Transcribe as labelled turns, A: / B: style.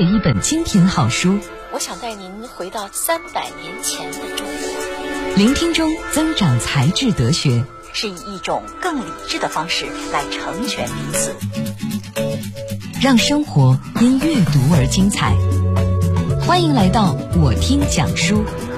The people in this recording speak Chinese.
A: 一本精品好书，
B: 我想带您回到300年前的中国。
A: 聆听中增长才智德学，
B: 是以一种更理智的方式来成全彼此，
A: 让生活因阅读而精彩。欢迎来到我听讲书。